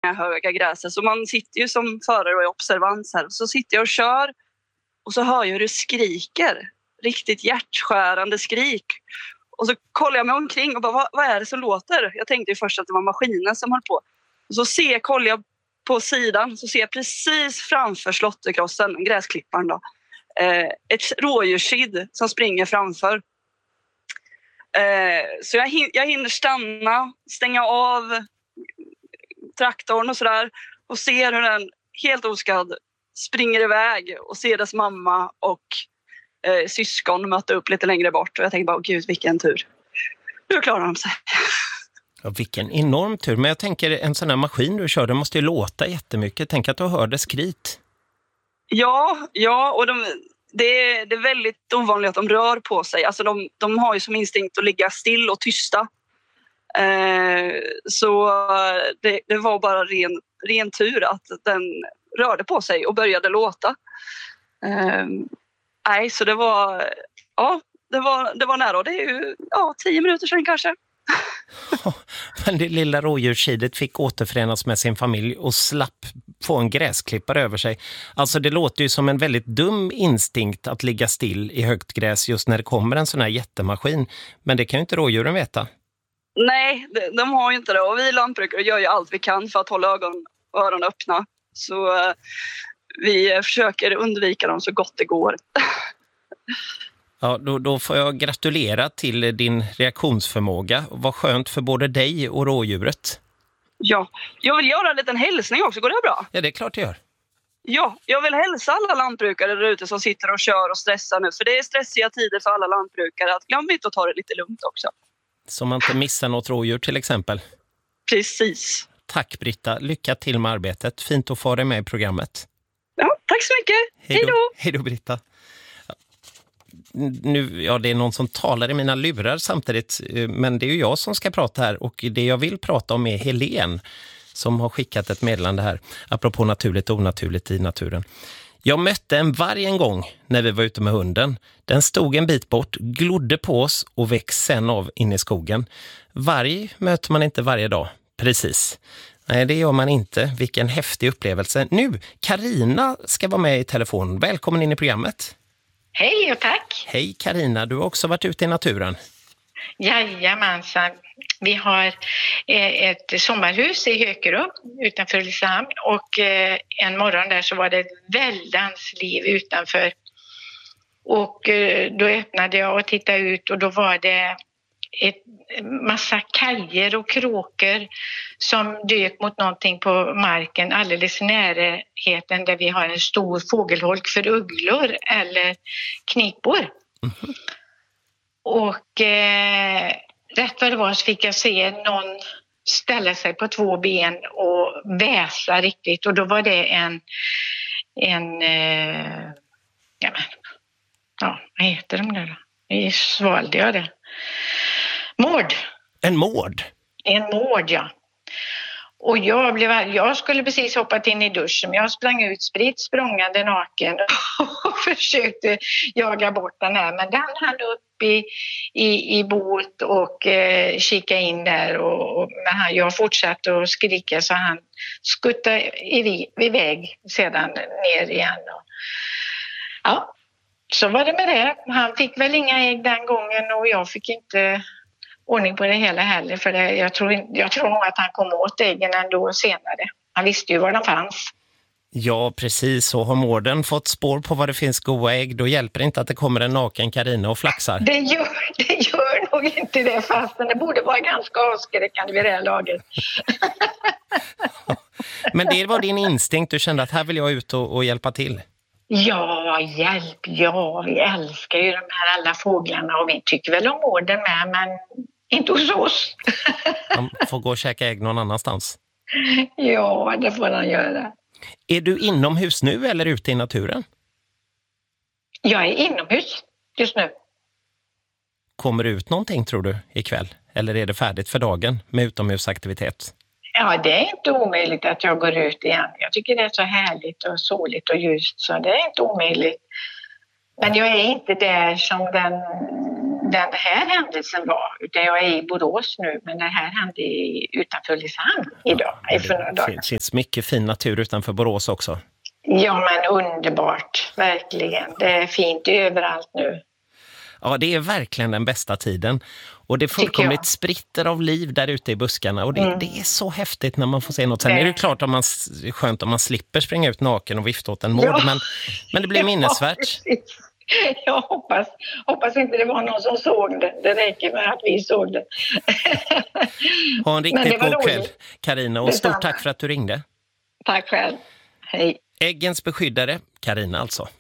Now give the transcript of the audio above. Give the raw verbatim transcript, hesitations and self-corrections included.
knähöga gräset. Så man sitter ju som förare och är observans här. Så sitter jag och kör och så hör jag hur det skriker. Riktigt hjärtskärande skrik. Och så kollar jag mig omkring och bara, vad, vad är det som låter? Jag tänkte ju först att det var maskinen som höll på. Och så ser, kollar jag på sidan, så ser jag precis framför slåtterkrossen, gräsklipparen då, eh, ett rådjurskid som springer framför. Eh, så jag, hin- jag hinner stanna, stänga av traktorn och sådär och ser hur den helt oskadd springer iväg och ser dess mamma och eh, syskon möta upp lite längre bort. Och jag tänker bara, åh gud, vilken tur. Hur klarar de sig? Ja, vilken enorm tur. Men jag tänker, en sån här maskin du kör, det måste ju låta jättemycket. Tänk att du hörde skrit. Ja, ja och de, det, är, det är väldigt ovanligt att de rör på sig. Alltså de, de har ju som instinkt att ligga still och tysta. Eh, så det, det var bara ren, ren tur att den rörde på sig och började låta. Eh, nej, så det var, ja, det var, det var nära. Det är ju ja, tio minuter sedan kanske. Men det lilla rådjurskidet fick återförenas med sin familj och slapp få en gräsklippare över sig. Alltså det låter ju som en väldigt dum instinkt att ligga still i högt gräs just när det kommer en sån här jättemaskin. Men det kan ju inte rådjuren veta. Nej, de, de har ju inte det. Och vi lantbrukare gör ju allt vi kan för att hålla ögon och öron öppna. Så eh, vi försöker undvika dem så gott det går. Ja, då, då får jag gratulera till din reaktionsförmåga. Vad skönt för både dig och rådjuret. Ja, jag vill göra en liten hälsning också. Går det bra? Ja, det är klart det gör. Ja, jag vill hälsa alla lantbrukare där ute som sitter och kör och stressar nu. För det är stressiga tider för alla lantbrukare. Att glöm inte att ta det lite lugnt också. Så man inte missar något rådjur till exempel. Precis. Tack Britta, lycka till med arbetet. Fint att få dig med i programmet. Ja, tack så mycket. Hej då. Hej då Britta. Nu, ja, det är någon som talar i mina lurar samtidigt, men det är ju jag som ska prata här och det jag vill prata om är Helen som har skickat ett meddelande här apropå naturligt och onaturligt i naturen. Jag mötte en varg en gång när vi var ute med hunden. Den stod en bit bort, glodde på oss och växte sen av in i skogen. Varg möter man inte varje dag, precis. Nej, det gör man inte. Vilken häftig upplevelse. Nu, Carina ska vara med i telefon. Välkommen in i programmet. Hej och tack. Hej Carina, du har också varit ute i naturen. Jajamensan. Vi har eh, ett sommarhus i Hökerum utanför Ulricehamn och eh, en morgon där så var det ett väldans liv utanför. Och eh, då öppnade jag och tittade ut och då var det ett massa kajer och kråkor som dök mot någonting på marken alldeles i närheten där vi har en stor fågelholk för ugglor eller knipor. Mm-hmm. Och eh, rätt vad det var så fick jag se någon ställa sig på två ben och väsa riktigt och då var det en en eh, ja, men, ja vad heter de nu då? Nu svalde jag det. Mård. En mård? En mård, ja. Och jag, blev, jag skulle precis hoppat in i duschen. Jag sprang ut spritt språngande naken och försökte jaga bort den här. Men den hann upp i, i, i båt och eh, kika in där. Och, och, men han, jag fortsatte att skrika så han skuttade iväg sedan ner igen. Och, ja, så var det med det. Han fick väl inga ägg den gången och jag fick inte ordning på det hela heller. För det, jag, tror, jag tror nog att han kom åt äggen ändå senare. Han visste ju var de fanns. Ja, precis. Och har mården fått spår på vad det finns goda ägg, då hjälper det inte att det kommer en naken Carina och flaxar. Det gör, det gör nog inte det, fastän det borde vara ganska avskräckande vid det här laget. Men det var din instinkt, du kände att här vill jag ut och, och hjälpa till. Ja, hjälp, ja. Vi älskar ju de här alla fåglarna och vi tycker väl om mården med, men inte hos oss. Han får gå och käka ägg någon annanstans. Ja, det får han göra. Är du inomhus nu eller ute i naturen? Jag är inomhus just nu. Kommer det ut någonting tror du ikväll? Eller är det färdigt för dagen med utomhusaktivitet? Ja, det är inte omöjligt att jag går ut igen. Jag tycker det är så härligt och soligt och ljust så det är inte omöjligt. Men jag är inte där som den den här händelsen var. Utan jag är i Borås nu, men det här hände utanför Ulricehamn idag. Ja, för några dagar. Det finns mycket fin natur utanför Borås också. Ja, men underbart. Verkligen. Det är fint överallt nu. Ja, det är verkligen den bästa tiden. Och det är fullkomligt spritter av liv där ute i buskarna. Och det, mm. det är så häftigt när man får se något. Sen är det klart om man, skönt om man slipper springa ut naken och vifta åt en mord. Ja. Men, men det blir minnesvärt. Ja, jag hoppas, hoppas inte det var någon som såg det. Det räcker med att vi såg det. Ha en riktigt god kväll, Carina. Och stort tack för att du ringde. Tack själv. Hej. Äggens beskyddare, Carina alltså.